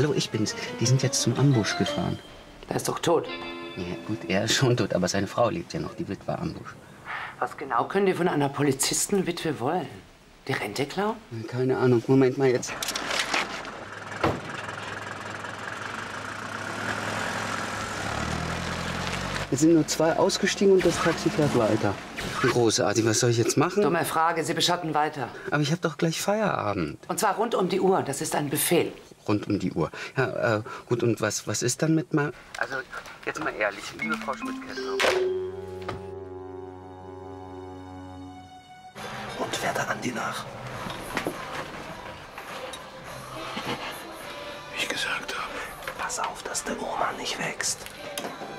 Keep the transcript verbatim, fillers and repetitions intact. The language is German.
hallo, ich bin's. Die sind jetzt zum Ambusch gefahren. Der ist doch tot. Ja, gut, er ist schon tot, aber seine Frau lebt ja noch, die Witwe Ambusch. Was genau können die von einer Polizistenwitwe wollen? Die Rente klauen? Keine Ahnung, Moment mal jetzt. Es sind nur zwei ausgestiegen und das Taxi fährt weiter. Großartig, was soll ich jetzt machen? Dumme Frage, Sie beschatten weiter. Aber ich habe doch gleich Feierabend. Und zwar rund um die Uhr, das ist ein Befehl. Rund um die Uhr. Ja, äh, gut, und was, was ist dann mit mal... Also, jetzt mal ehrlich, liebe Frau Schmidt-Kessler. Und fährt der Andi nach? Wie ich gesagt habe. Pass auf, dass der Oma nicht wächst.